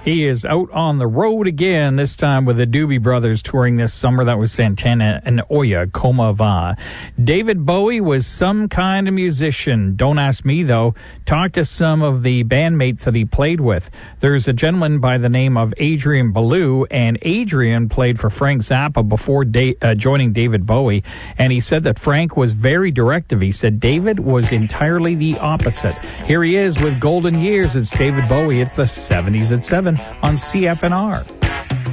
He is out on the road again, this time with the Doobie Brothers touring this summer. That was Santana and Oya, Como Va. David Bowie was some kind of musician. Don't ask me, though. Talk to some of the bandmates that he played with. There's a gentleman by the name of Adrian Belew, and Adrian played for Frank Zappa before joining David Bowie, and he said that Frank was very directive. He said David was entirely the opposite. Here he is with Golden Years. It's David Bowie. It's the 70s at 7 on CFNR.